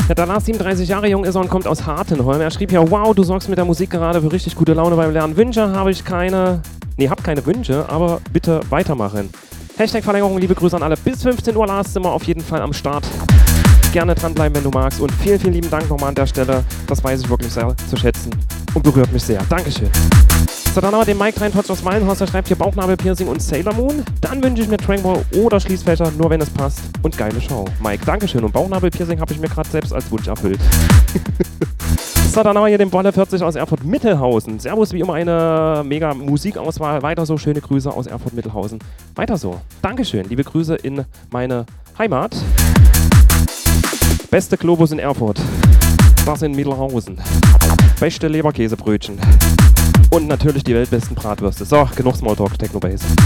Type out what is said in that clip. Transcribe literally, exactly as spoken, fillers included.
Der Lars, siebenunddreißig Jahre jung ist er und kommt aus Hartenholm. Er schrieb ja, wow, du sorgst mit der Musik gerade für richtig gute Laune beim Lernen. Wünsche habe ich keine, nee, hab keine Wünsche, aber bitte weitermachen. Hashtag Verlängerung, liebe Grüße an alle. Bis fünfzehn Uhr, Lars, sind wir auf jeden Fall am Start. Gerne dranbleiben, wenn du magst. Und vielen, vielen lieben Dank nochmal an der Stelle. Das weiß ich wirklich sehr zu schätzen und berührt mich sehr. Dankeschön. So, dann haben wir den Mike dreiundvierzig aus Wallenhorst, der schreibt hier Bauchnabelpiercing und Sailor Moon. Dann wünsche ich mir Tranquil oder Schließfächer, nur wenn es passt. Und geile Show. Mike, Dankeschön. Und Bauchnabelpiercing habe ich mir gerade selbst als Wunsch erfüllt. So, dann haben wir hier den Bolle vierzig aus Erfurt-Mittelhausen. Servus, wie immer eine mega Musikauswahl. Weiter so, schöne Grüße aus Erfurt-Mittelhausen. Weiter so. Dankeschön. Liebe Grüße in meine Heimat. Beste Globus in Erfurt. Das in Mittelhausen. Beste Leberkäsebrötchen. Und natürlich die weltbesten Bratwürste. So, genug Smalltalk, Technobase.